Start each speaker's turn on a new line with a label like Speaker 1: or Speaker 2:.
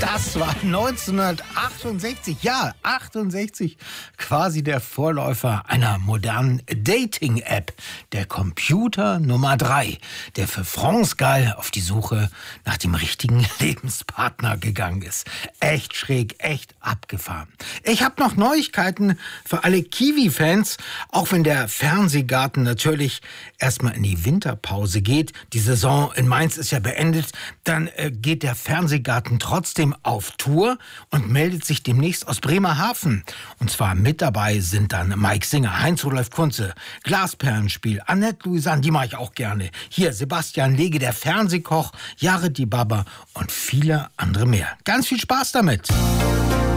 Speaker 1: Das war 1968, ja, 68, quasi der Vorläufer einer modernen Dating-App, der Computer Nummer 3, der für France Gall auf die Suche nach dem richtigen Lebenspartner gegangen ist. Echt schräg, echt abgefahren. Ich habe noch Neuigkeiten für alle Kiwi-Fans, auch wenn der Fernsehgarten natürlich erstmal in die Winterpause geht. Die Saison in Mainz ist ja beendet, dann geht der Fernsehgarten trotzdem auf Tour und meldet sich demnächst aus Bremerhaven. Und zwar mit dabei sind dann Mike Singer, Heinz-Rudolf Kunze, Glasperlenspiel, Annette Louisanne, die mache ich auch gerne. Hier Sebastian Lege, der Fernsehkoch, Jared die Baba und viele andere mehr. Ganz viel Spaß damit.